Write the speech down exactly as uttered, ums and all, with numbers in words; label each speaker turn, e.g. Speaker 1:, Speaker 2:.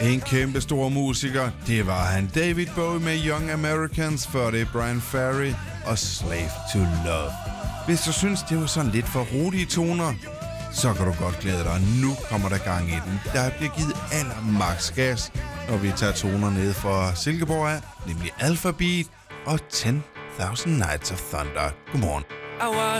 Speaker 1: En kæmpe stor musiker, det var han. David Bowie med Young Americans, før det Brian Ferry og Slave to Love. Hvis du synes, det var sådan lidt for rolige toner, så kan du godt glæde dig. Nu kommer der gang i den. Der bliver givet aller max gas, når vi tager toner ned fra Silkeborg af, nemlig Alphabet og ten thousand Nights of Thunder. Godmorgen.
Speaker 2: I was